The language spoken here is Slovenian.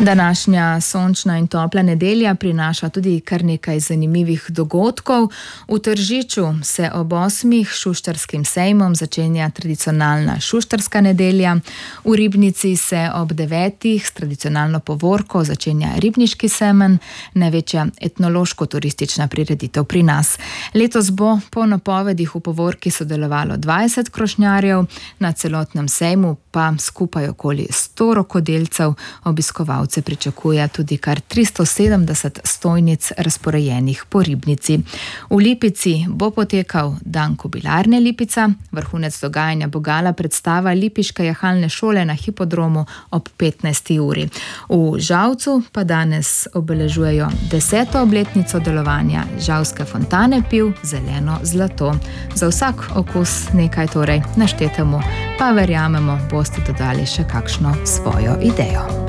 Današnja sončna in topla nedelja prinaša tudi kar nekaj zanimivih dogodkov. V Tržiču se ob 8. šuštarskim sejmom začenja tradicionalna šuštarska nedelja. V Ribnici se ob 9. s tradicionalno povorko začenja ribniški semenj, največja etnološko-turistična prireditev pri nas. Letos bo po napovedih v povorki sodelovalo 20 krošnjarjev, na celotnem sejmu pa skupaj okoli 100 rokodelcev. Obiskovalce pričakuje tudi kar 370 stojnic razporejenih po Ribnici. V Lipici bo potekal dan Kobilarne Lipica, vrhunec dogajanja bo gala predstava Lipiške jahalne šole na hipodromu ob 15. uri. V Žalcu pa danes obeležujejo 10. obletnico delovanja Žalske fontane piv Zeleno zlato. Za vsak okus nekaj torej naštetemu, pa verjamemo, boste dodali še kakšno svojo idejo.